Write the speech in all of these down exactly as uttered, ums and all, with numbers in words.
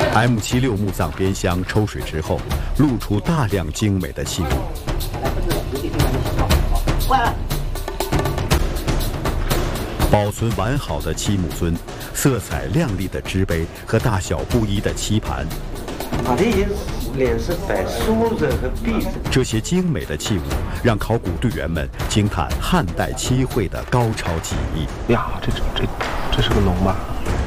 M 七六墓葬边箱抽水之后，露出大量精美的器物。保存完好的漆木尊，色彩亮丽的纸杯和大小不一的漆盘。 啊，这些脸是摆梳子和篦子。 这些精美的器物让考古队员们惊叹汉代漆绘的高超技艺。 呀，这这这这是个龙吧？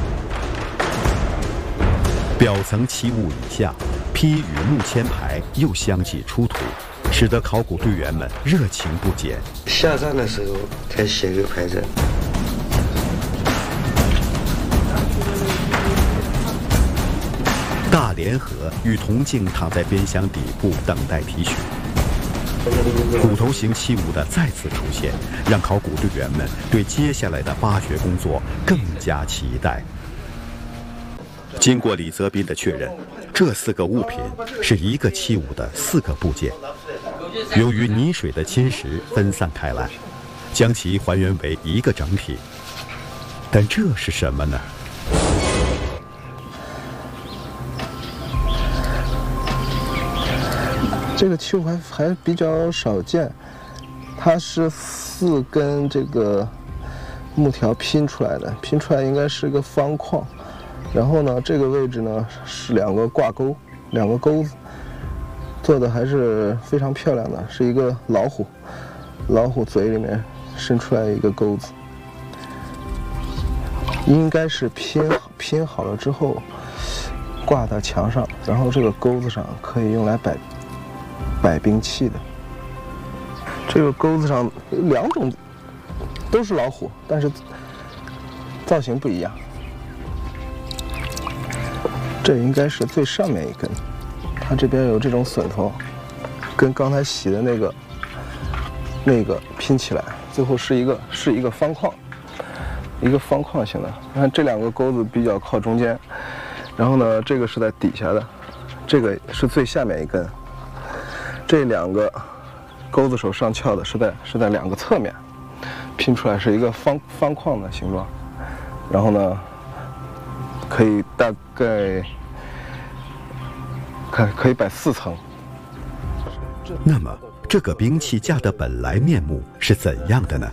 表层漆雾以下，坯与木签牌又相继出土，使得考古队员们热情不减。 下葬的时候，才写个牌子。 大莲河与铜镜躺在边箱底部等待提取。骨头形器物的再次出现，让考古队员们对接下来的挖掘工作更加期待。经过李泽斌的确认，这四个物品是一个器物的四个部件，由于泥水的侵蚀分散开来，将其还原为一个整体。但这是什么呢？ 这个器物还还比较少见，它是四根这个木条拼出来的，拼出来应该是一个方框。然后呢，这个位置呢是两个挂钩，两个钩子，做的还是非常漂亮的，是一个老虎，老虎嘴里面伸出来一个钩子，应该是拼好拼好了之后挂到墙上，然后这个钩子上可以用来摆摆兵器的。这个钩子上两种都是老虎，但是造型不一样。这应该是最上面一根，它这边有这种榫头，跟刚才洗的那个那个拼起来，最后是一个是一个方框，一个方框型的。你看这两个钩子比较靠中间，然后呢，这个是在底下的，这个是最下面一根。这两个钩子手上翘的是在是在两个侧面，拼出来是一个方方框的形状。然后呢，可以大概可可以摆四层。 那么，这个兵器架的本来面目是怎样的呢？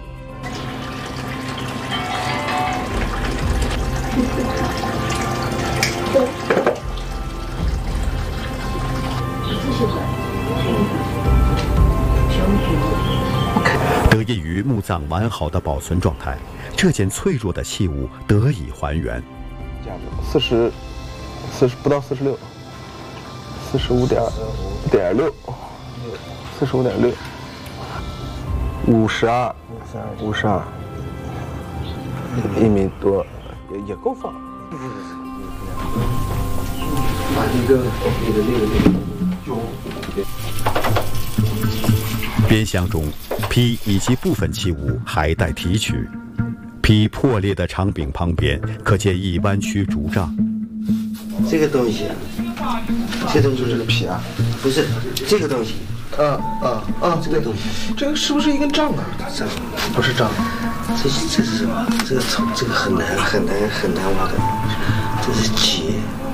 得益于墓葬完好的保存状态，这件脆弱的器物得以还原。 四十，四十不到四十六，四十五点点六，四十五点六，五十二，五十二，一米多，也也够放。 把一个一个六六边箱中，坯以及部分器物还待提取。坯破裂的长柄旁边可见一弯曲竹杖。 这个东西啊，这东西这个坯啊， 不是这个东西。 啊啊啊！ 这个东西， 这个是不是一根杖啊？ 杖不是杖， 这是这是什么？这个从这个很难很难很难挖的，这是节，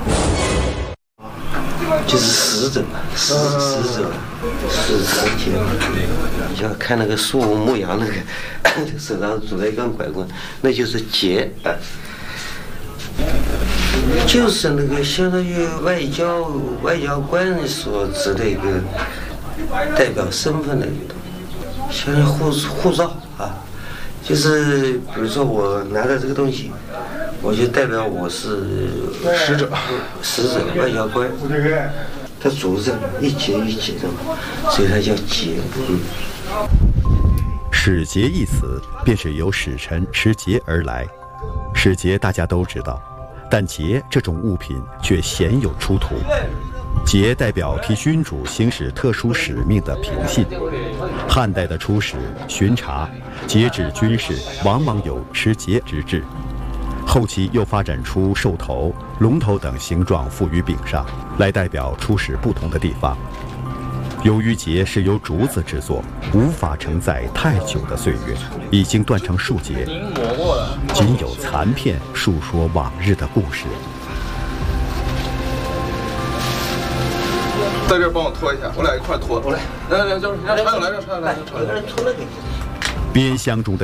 就是石子嘛，石石子，石石节。你像看那个苏武牧羊那个，手上拄着一根拐棍，那就是节啊。就是那个相当于外交外交官所指的一个代表身份的一个东西，相当于护护照啊。就是比如说我拿着这个东西，我就代表我是使者， 使者外交官。它组织一节一节的嘛，所以它叫节。嗯。 使节一词便是由使臣持节而来。使节大家都知道，但节这种物品却鲜有出土。节代表替君主行使特殊使命的凭信。汉代的出使、巡查、节制军事，往往有持节之制。后期又发展出兽头、龙头等形状附于柄上，来代表出使不同的地方。由于节是由竹子制作，无法承载太久的岁月，已经断成数节，仅有残片述说往日的故事。 在这儿帮我拖一下，我俩一块拖。我来，来来，就是让常友来，让常友来，让常友来。 边箱中的